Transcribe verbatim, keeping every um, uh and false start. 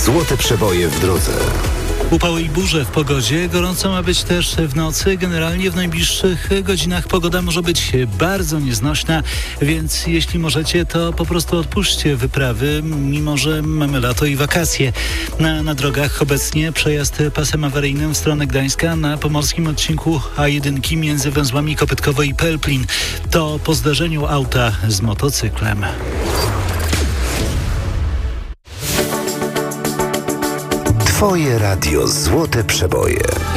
Złote przeboje w drodze. Upały i burze w pogodzie. Gorąco ma być też w nocy. Generalnie w najbliższych godzinach pogoda może być bardzo nieznośna, więc jeśli możecie, to po prostu odpuśćcie wyprawy, mimo że mamy lato i wakacje. Na, na drogach obecnie przejazd pasem awaryjnym w stronę Gdańska na pomorskim odcinku A jeden między węzłami Kopytkowo i Pelplin. To po zdarzeniu auta z motocyklem. Twoje radio Złote Przeboje.